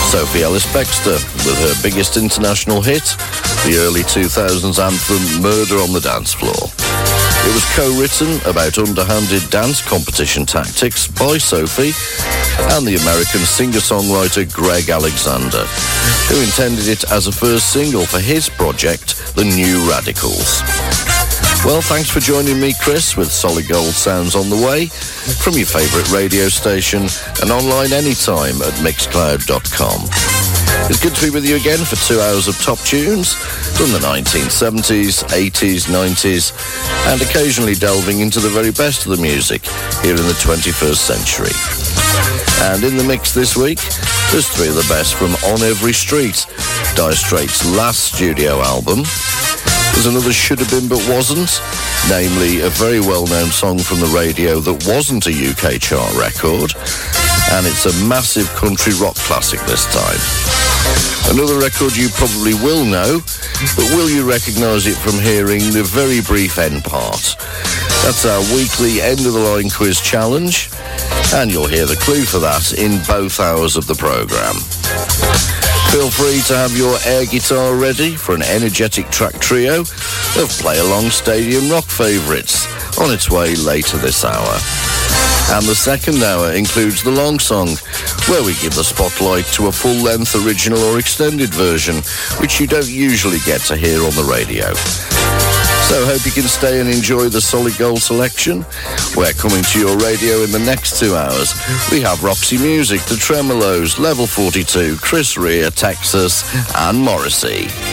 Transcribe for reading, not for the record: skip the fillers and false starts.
Sophie Ellis-Bextor with her biggest international hit, the early 2000s anthem Murder on the Dance Floor. It was co-written about underhanded dance competition tactics by Sophie and the American singer-songwriter Greg Alexander, who intended it as a first single for his project, The New Radicals. Well, thanks for joining me, Chris, with Solid Gold Sounds on the way from your favourite radio station and online anytime at mixcloud.com. It's good to be with you again for 2 hours of top tunes from the 1970s, 80s, 90s, and occasionally delving into the very best of the music here in the 21st century. And in the mix this week, there's three of the best from On Every Street, Dire Straits' last studio album. There's another Should Have Been But Wasn't, namely a very well-known song from the radio that wasn't a UK chart record, and it's a massive country rock classic this time. Another record you probably will know, but will you recognise it from hearing the very brief end part? That's our weekly end-of-the-line quiz challenge, and you'll hear the clue for that in both hours of the programme. Feel free to have your air guitar ready for an energetic track trio of play-along stadium rock favourites on its way later this hour. And the second hour includes the long song, where we give the spotlight to a full-length original or extended version, which you don't usually get to hear on the radio. So hope you can stay and enjoy the Solid Gold selection. We're coming to your radio in the next 2 hours. We have Roxy Music, The Tremolos, Level 42, Chris Rea, Texas, and Morrissey.